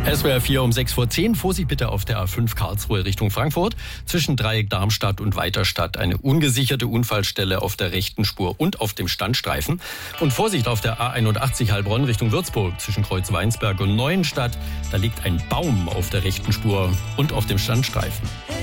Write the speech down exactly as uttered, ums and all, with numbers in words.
S W R vier um sechs vor zehn. Vorsicht bitte auf der A fünf Karlsruhe Richtung Frankfurt. Zwischen Dreieck Darmstadt und Weiterstadt eine ungesicherte Unfallstelle auf der rechten Spur und auf dem Standstreifen. Und Vorsicht auf der A einundachtzig Heilbronn Richtung Würzburg. Zwischen Kreuz Weinsberg und Neuenstadt. Da liegt ein Baum auf der rechten Spur und auf dem Standstreifen.